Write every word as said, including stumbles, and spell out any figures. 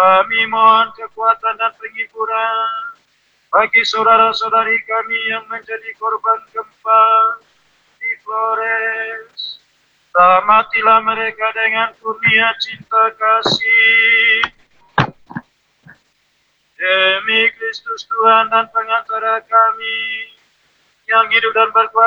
Kami mohon kekuatan dan penghiburan bagi saudara-saudari kami yang menjadi korban gempa di Flores. Rahmatilah mereka dengan kurnia cinta kasih. Demi Kristus Tuhan dan pengantara kami, yang hidup dan berkuasa